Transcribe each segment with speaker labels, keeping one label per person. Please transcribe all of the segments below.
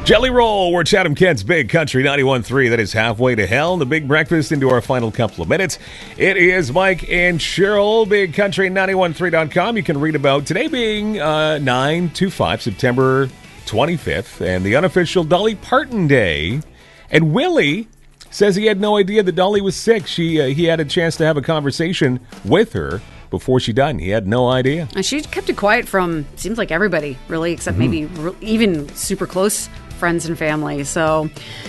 Speaker 1: Jelly Roll, we're Chatham Kent's Big Country 91.3. That is halfway to hell. The big breakfast into our final couple of minutes. It is Mike and Cheryl, Big Country 91.3.com. You can read about today being 9/25, September 25th, and the unofficial Dolly Parton Day. And Willie says he had no idea that Dolly was sick. He had a chance to have a conversation with her before she died. He had no idea.
Speaker 2: And she kept it quiet from, seems like everybody, really, except maybe even super close friends and family. So,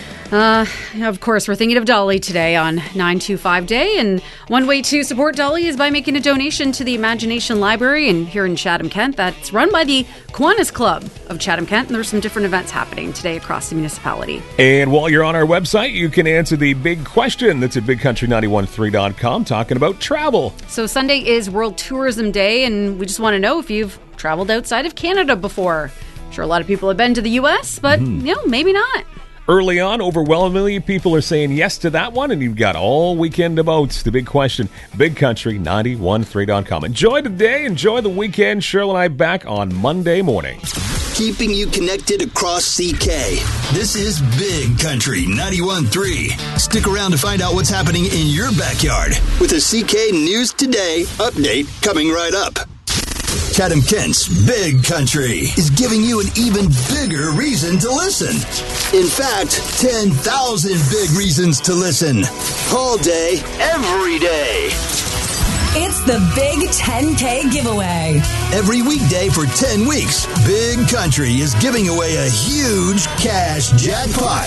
Speaker 2: of course, we're thinking of Dolly today on 925 Day. And one way to support Dolly is by making a donation to the Imagination Library and here in Chatham, Kent. That's run by the Kiwanis Club of Chatham, Kent. And there's some different events happening today across the municipality.
Speaker 1: And while you're on our website, you can answer the big question that's at bigcountry913.com talking about travel.
Speaker 2: So Sunday is World Tourism Day, and we just want to know if you've traveled outside of Canada before. I'm sure a lot of people have been to the U.S., but, maybe not.
Speaker 1: Early on, overwhelmingly, people are saying yes to that one, and you've got all weekend to vote. The big question, bigcountry913.com. Enjoy the day, enjoy the weekend. Cheryl and I back on Monday morning.
Speaker 3: Keeping you connected across CK. This is Big Country 91.3. Stick around to find out what's happening in your backyard with a CK News Today update coming right up. Chatham Kent's Big Country is giving you an even bigger reason to listen. In fact, 10,000 big reasons to listen. All day, every day.
Speaker 4: It's the Big 10K giveaway.
Speaker 3: Every weekday for 10 weeks, Big Country is giving away a huge cash jackpot.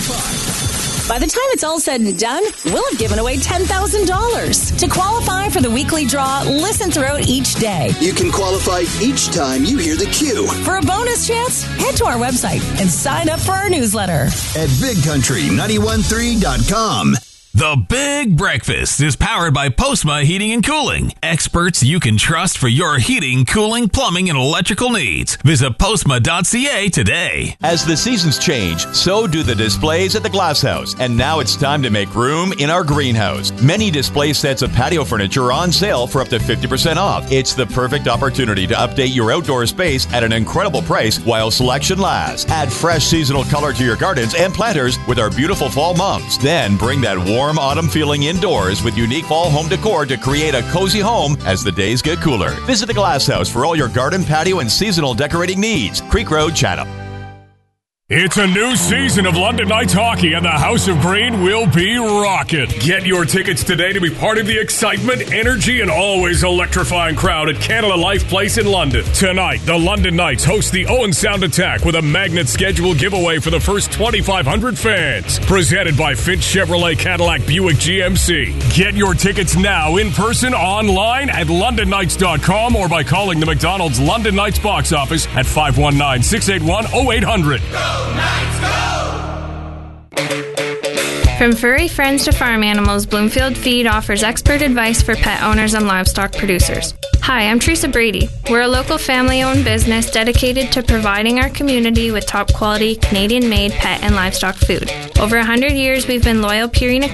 Speaker 4: By the time it's all said and done, we'll have given away $10,000. To qualify for the weekly draw, listen throughout each day.
Speaker 3: You can qualify each time you hear the cue.
Speaker 4: For a bonus chance, head to our website and sign up for our newsletter
Speaker 3: at bigcountry913.com.
Speaker 5: The Big Breakfast is powered by Postma Heating and Cooling. Experts you can trust for your heating, cooling, plumbing, and electrical needs. Visit postma.ca today.
Speaker 6: As the seasons change, so do the displays at the Glass House. And now it's time to make room in our greenhouse. Many display sets of patio furniture are on sale for up to 50% off. It's the perfect opportunity to update your outdoor space at an incredible price while selection lasts. Add fresh seasonal color to your gardens and planters with our beautiful fall mums. Then bring that warm autumn feeling indoors with unique fall home decor to create a cozy home as the days get cooler. Visit the Glass House for all your garden, patio, and seasonal decorating needs. Creek Road, Chatham.
Speaker 7: It's a new season of London Knights hockey, and the House of Green will be rocking. Get your tickets today to be part of the excitement, energy, and always electrifying crowd at Canada Life Place in London. Tonight, the London Knights host the Owen Sound Attack with a magnet schedule giveaway for the first 2,500 fans. Presented by Finch Chevrolet Cadillac Buick GMC. Get your tickets now in person, online at londonnights.com, or by calling the McDonald's London Knights box office at 519-681-0800.
Speaker 8: Knights, go!
Speaker 9: From furry friends to farm animals, Bloomfield Feed offers expert advice for pet owners and livestock producers. Hi, I'm Teresa Brady. We're a local family-owned business dedicated to providing our community with top-quality, Canadian-made pet and livestock food. Over 100 years, we've been loyal Purina